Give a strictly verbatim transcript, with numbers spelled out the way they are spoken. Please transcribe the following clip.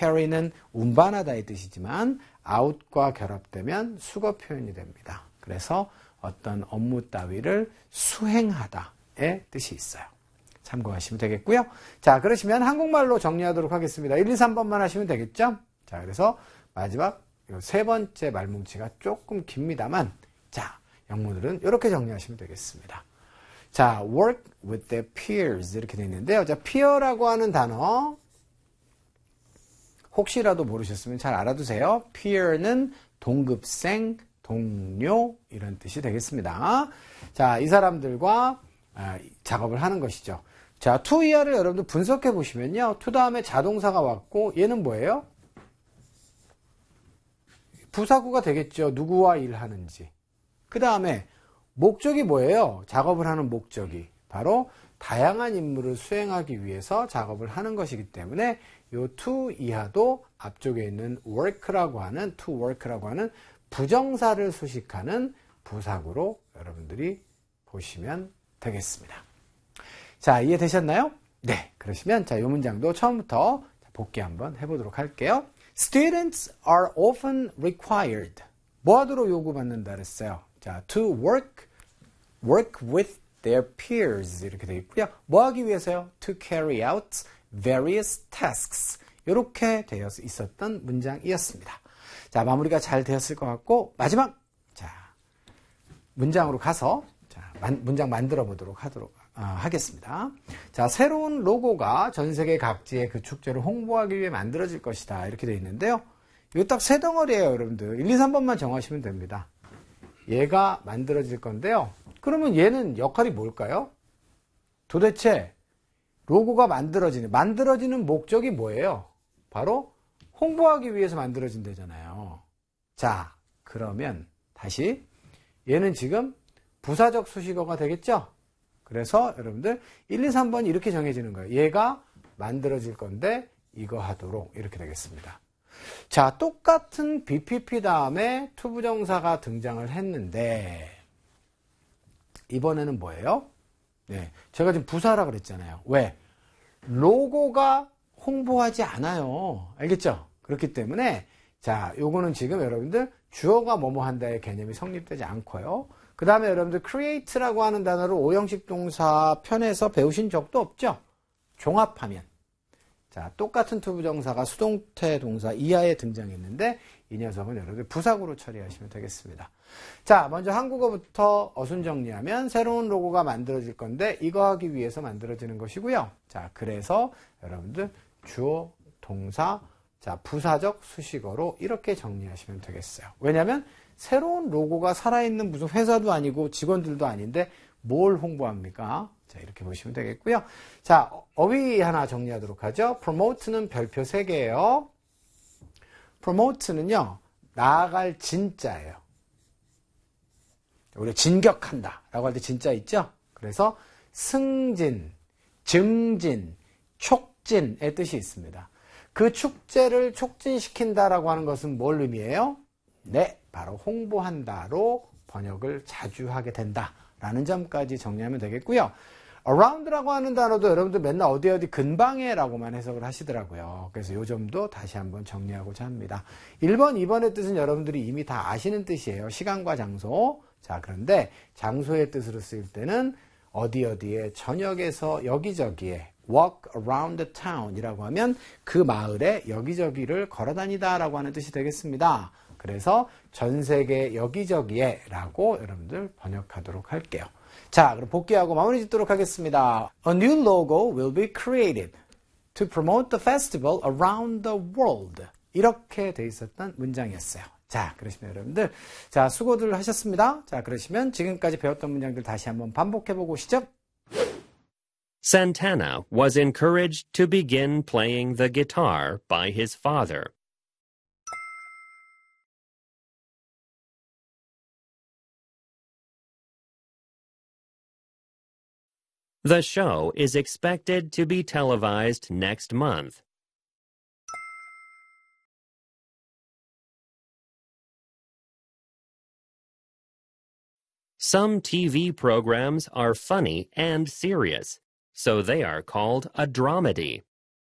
carry는 운반하다의 뜻이지만 out과 결합되면 수거 표현이 됩니다. 그래서 어떤 업무 따위를 수행하다의 뜻이 있어요. 참고하시면 되겠고요. 자, 그러시면 한국말로 정리하도록 하겠습니다. 일, 이, 삼 번만 하시면 되겠죠? 자, 그래서 마지막 세 번째 말뭉치가 조금 깁니다만, 자, 영문들은 이렇게 정리하시면 되겠습니다. 자, work with their peers 이렇게 되어 있는데요. 자, peer라고 하는 단어 혹시라도 모르셨으면 잘 알아두세요. peer는 동급생, 동료 이런 뜻이 되겠습니다. 자, 이 사람들과 아, 작업을 하는 것이죠. 자, to 이하를 여러분들 분석해 보시면요. to 다음에 자동사가 왔고 얘는 뭐예요? 부사구가 되겠죠. 누구와 일하는지. 그 다음에 목적이 뭐예요? 작업을 하는 목적이 바로 다양한 임무를 수행하기 위해서 작업을 하는 것이기 때문에 이 to 이하도 앞쪽에 있는 work라고 하는 to work라고 하는 부정사를 수식하는 부사구로 여러분들이 보시면 되겠습니다. 자, 이해되셨나요? 네, 그러시면 자, 이 문장도 처음부터 복기 한번 해보도록 할게요. Students are often required. 뭐 하도록 요구받는다 그랬어요? 자, to work, work with their peers 이렇게 되어 있고요. 뭐 하기 위해서요? To carry out various tasks. 이렇게 되어 있었던 문장이었습니다. 자, 마무리가 잘 되었을 것 같고 마지막 자, 문장으로 가서 자, 만, 문장 만들어 보도록 하도록 아, 하겠습니다. 자, 새로운 로고가 전 세계 각지의 그 축제를 홍보하기 위해 만들어질 것이다. 이렇게 되어 있는데요. 이거 딱 세 덩어리예요, 여러분들. 일, 이, 삼 번만 정하시면 됩니다. 얘가 만들어질 건데요. 그러면 얘는 역할이 뭘까요? 도대체 로고가 만들어지는, 만들어지는 목적이 뭐예요? 바로 홍보하기 위해서 만들어진다잖아요. 자, 그러면 다시 얘는 지금 부사적 수식어가 되겠죠? 그래서 여러분들 일, 이, 삼 번이 이렇게 정해지는 거예요. 얘가 만들어질 건데 이거 하도록 이렇게 되겠습니다. 자, 똑같은 비피피 다음에 투부정사가 등장을 했는데 이번에는 뭐예요? 네, 제가 지금 부사라 그랬잖아요. 왜? 로고가 홍보하지 않아요. 알겠죠? 그렇기 때문에 자, 요거는 지금 여러분들 주어가 뭐뭐 한다의 개념이 성립되지 않고요. 그 다음에 여러분들 create라고 하는 단어를 오형식 동사 편에서 배우신 적도 없죠? 종합하면. 자, 똑같은 투부정사가 수동태 동사 이하에 등장했는데 이 녀석은 여러분들 부사구로 처리하시면 되겠습니다. 자, 먼저 한국어부터 어순 정리하면 새로운 로고가 만들어질 건데 이거 하기 위해서 만들어지는 것이고요. 자, 그래서 여러분들 주어, 동사, 자, 부사적 수식어로 이렇게 정리하시면 되겠어요. 왜냐하면 새로운 로고가 살아있는 무슨 회사도 아니고 직원들도 아닌데 뭘 홍보합니까? 자, 이렇게 보시면 되겠고요. 자, 어휘 하나 정리하도록 하죠. promote는 별표 세 개예요. promote는요, 나아갈 진짜예요. 우리가 진격한다 라고 할 때 진짜 있죠? 그래서 승진, 증진, 촉진의 뜻이 있습니다. 그 축제를 촉진시킨다라고 하는 것은 뭘 의미해요? 네, 바로 홍보한다로 번역을 자주 하게 된다라는 점까지 정리하면 되겠고요. around라고 하는 단어도 여러분들 맨날 어디 어디 근방에라고만 해석을 하시더라고요. 그래서 이 점도 다시 한번 정리하고자 합니다. 일 번, 이 번의 뜻은 여러분들이 이미 다 아시는 뜻이에요. 시간과 장소. 자, 그런데 장소의 뜻으로 쓰일 때는 어디 어디에 저녁에서 여기저기에 walk around the town 이라고 하면 그 마을에 여기저기를 걸어다니다 라고 하는 뜻이 되겠습니다. 그래서 전 세계 여기저기에 라고 여러분들 번역하도록 할게요. 자, 그럼 복귀하고 마무리 짓도록 하겠습니다. A new logo will be created to promote the festival around the world. 이렇게 돼 있었던 문장이었어요. 자, 그러시면 여러분들, 자, 수고들 하셨습니다. 자, 그러시면 지금까지 배웠던 문장들 다시 한번 반복해보고 오시죠. Santana was encouraged to begin playing the guitar by his father. The show is expected to be televised next month. Some T V programs are funny and serious, so they are called a dramedy.